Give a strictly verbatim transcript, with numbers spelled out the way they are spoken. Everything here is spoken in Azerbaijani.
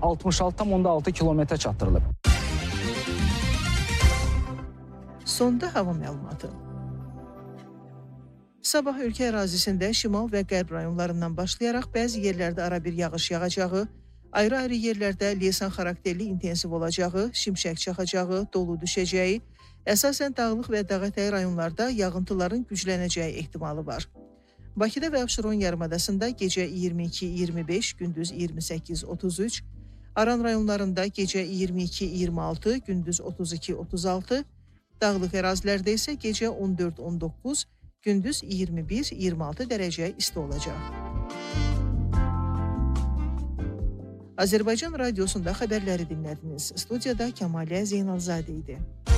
altmış altı tam altı kilometrə çatdırılıb. Sonda hava məlumatı. Sabah ölkə ərazisində şimal və qərb rayonlarından başlayaraq bəzi yerlərdə ara bir yağış yağacağı, ayrı-ayrı yerlərdə leysan xarakterli intensiv olacağı, şimşək çaxacağı, dolu düşəcəyi, əsasən dağlıq və dağətəyi rayonlarda yağıntıların güclənəcəyi ehtimalı var. Bakıda və Abşeron yarımadasında gecə iyirmi iki iyirmi beş, gündüz iyirmi səkkiz otuz üç, Aran rayonlarında gecə iyirmi iki iyirmi altı, gündüz otuz iki otuz altı, dağlıq ərazilərdə isə gecə on dörd on doqquz, gündüz iyirmi bir iyirmi altı dərəcə isti olacaq. Azərbaycan Radiosunda xəbərləri dinlədiniz. Studiyada Kəmalə Zeynalzadə idi.